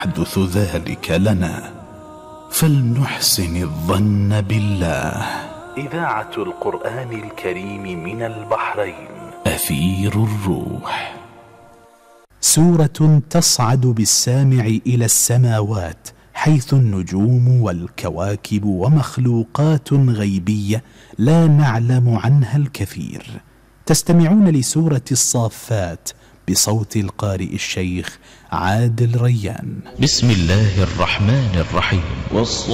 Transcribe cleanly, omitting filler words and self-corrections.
يحدث ذلك لنا فلنحسن الظن بالله. إذاعة القرآن الكريم من البحرين، أثير الروح. سورة تصعد بالسامع إلى السماوات، حيث النجوم والكواكب ومخلوقات غيبية لا نعلم عنها الكثير. تستمعون لسورة الصافات بصوت القارئ الشيخ عادل ريان. بسم الله الرحمن الرحيم.